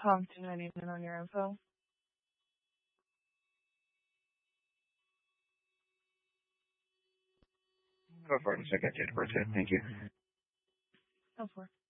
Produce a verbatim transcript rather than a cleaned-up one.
com to I need to know your info. Go for it. Check out your birthday. Thank you. Go for it.